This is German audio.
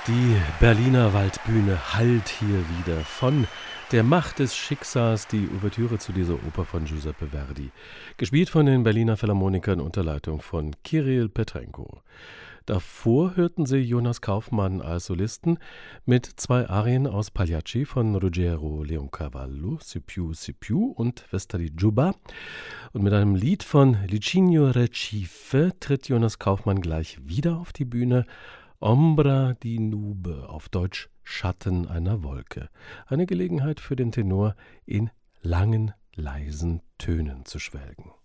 Die Berliner Waldbühne hallt hier wieder von der Macht des Schicksals, die Ouvertüre zu dieser Oper von Giuseppe Verdi, gespielt von den Berliner Philharmonikern unter Leitung von Kirill Petrenko. Davor hörten Sie Jonas Kaufmann als Solisten mit 2 Arien aus Pagliacci von Ruggero Leoncavallo, Si più und Festa di Giubba. Und mit einem Lied von Licinio Recife tritt Jonas Kaufmann gleich wieder auf die Bühne. Ombra di Nube, auf Deutsch Schatten einer Wolke. Eine Gelegenheit für den Tenor, in langen, leisen Tönen zu schwelgen.